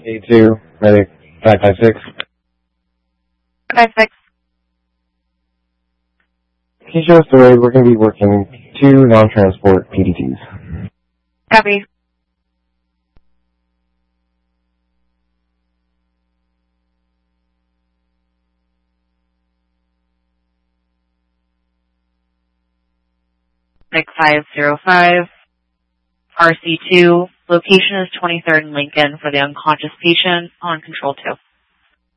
A2, medic 556. 556. Can you show us the way? We're going to be working 2 non-transport PDTs. Copy. Nick 505. RC2. Location is 23rd and Lincoln for the unconscious patient on Control 2.